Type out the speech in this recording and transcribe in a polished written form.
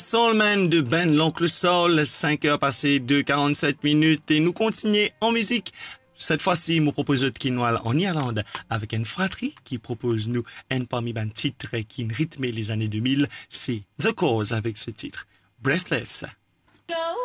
Soulman de Ben l'Oncle Soul, 5 heures passées de 47 minutes et nous continuons en musique. Cette fois-ci, nous proposons de Kinwal en Irlande avec une fratrie qui propose nous un parmi les titres qui rythment les années 2000. C'est The Cause avec ce titre. Breathless.